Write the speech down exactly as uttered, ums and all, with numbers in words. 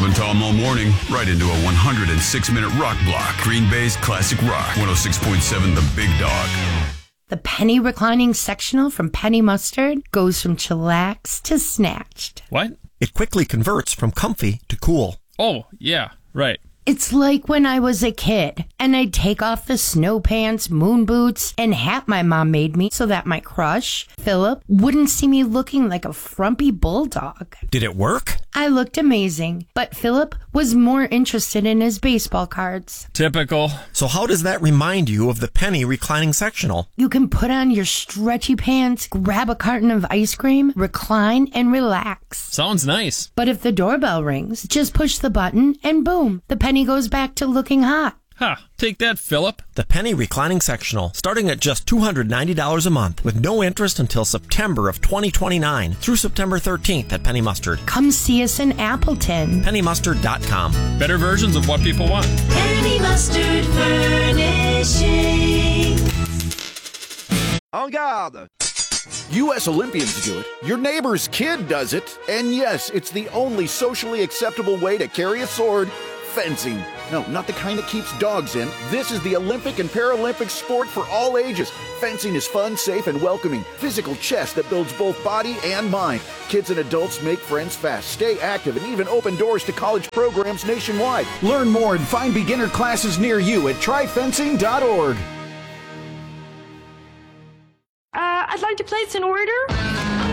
Bob and Tom all morning, right into a one hundred six minute rock block. Green Bay's classic rock. one oh six point seven The Big Dog. The penny reclining sectional from Penny Mustard goes from chillax to snatched. What? It quickly converts from comfy to cool. Oh, yeah, right. It's like when I was a kid, and I'd take off the snow pants, moon boots, and hat my mom made me so that my crush, Philip, wouldn't see me looking like a frumpy bulldog. Did it work? I looked amazing, but Philip was more interested in his baseball cards. Typical. So how does that remind you of the penny reclining sectional? You can put on your stretchy pants, grab a carton of ice cream, recline, and relax. Sounds nice. But if the doorbell rings, just push the button, and boom, the penny goes back to looking hot. Ha! Take that, Philip. The penny reclining sectional, starting at just two hundred ninety dollars a month, with no interest until September of twenty twenty-nine through September thirteenth at Penny Mustard. Come see us in Appleton. penny mustard dot com. Better versions of what people want. Penny Mustard Furnishing. En garde! U S Olympians do it, your neighbor's kid does it, and yes, it's the only socially acceptable way to carry a sword: fencing. No, not the kind that keeps dogs in. This is the Olympic and Paralympic sport for all ages. Fencing is fun, safe, and welcoming. Physical chess that builds both body and mind. Kids and adults make friends fast, stay active, and even open doors to college programs nationwide. Learn more and find beginner classes near you at try fencing dot org. Uh, I'd like to place an order.